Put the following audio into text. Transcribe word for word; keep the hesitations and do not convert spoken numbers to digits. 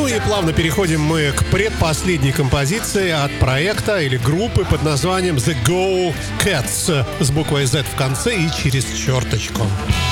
и плавно переходим мы к предпоследней композиции от проекта или группы под названием The Go Cats с буквой Z в конце и через черточку.